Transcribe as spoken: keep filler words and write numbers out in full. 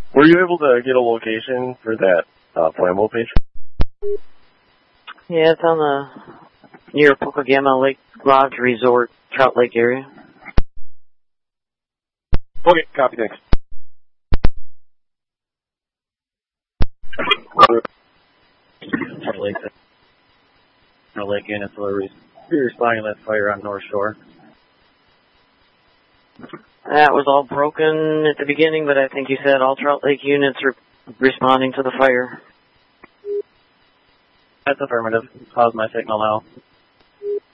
Were you able to get a location for that uh, Flambeau page? Yeah, it's on the near Pokegama Lake Lodge Resort, Trout Lake area. Okay, copy, thanks. Trout Lake, Trout Lake units will be responding to that fire on North Shore. That was all broken at the beginning, but I think you said all Trout Lake units are responding to the fire. That's affirmative. How's my signal now?